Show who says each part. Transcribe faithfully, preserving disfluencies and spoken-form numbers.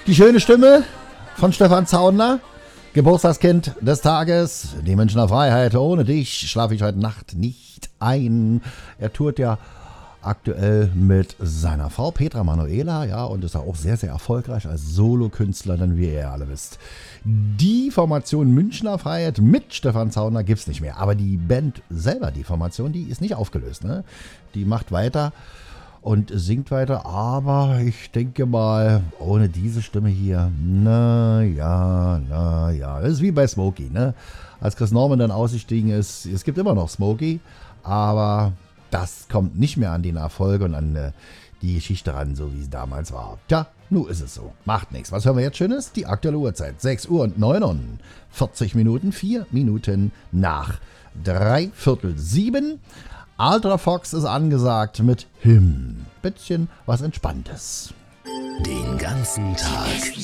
Speaker 1: Die schöne Stimme von Stefan Zauner, Geburtstagskind des Tages, die Münchner Freiheit. Ohne dich schlafe ich heute Nacht nicht ein. Er tourt ja aktuell mit seiner Frau Petra Manuela, ja, und ist auch sehr, sehr erfolgreich als Solokünstler, denn wie ihr alle wisst. Die Formation Münchner Freiheit mit Stefan Zauner gibt es nicht mehr, aber die Band selber, die Formation, die ist nicht aufgelöst, ne? Die macht weiter und singt weiter, aber ich denke mal, ohne diese Stimme hier, na ja, na ja, das ist wie bei Smokey, ne? Als Chris Norman dann ausgestiegen ist, es gibt immer noch Smokey, aber das kommt nicht mehr an den Erfolg und an äh, die Geschichte ran, so wie es damals war. Tja, nun ist es so. Macht nichts. Was hören wir jetzt Schönes? Die aktuelle Uhrzeit. sechs Uhr und neunundvierzig Minuten, vier Minuten nach dreiviertel sieben. Ultra Fox ist angesagt mit Hymn. Bisschen was Entspanntes.
Speaker 2: Den ganzen Tag